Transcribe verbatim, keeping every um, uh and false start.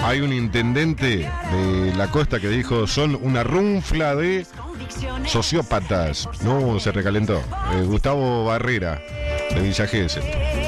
hay un intendente de la costa que dijo, son una runfla de sociópatas. No, se recalentó. Eh, Gustavo Barrera, de Villa Gesell.